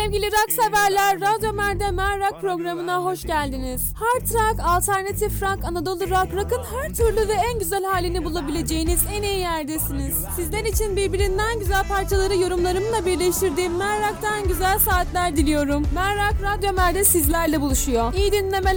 Sevgili rock severler, Radyo Mer'de Mer Rock programına hoş geldiniz. Hard rock, alternatif rock, Anadolu rock, rock'ın her türlü ve en güzel halini bulabileceğiniz en iyi yerdesiniz. Sizler için birbirinden güzel parçaları yorumlarımla birleştirdiğim Mer Rock'tan güzel saatler diliyorum. Mer Rock, Radyo Mer'de sizlerle buluşuyor. İyi dinlemeler.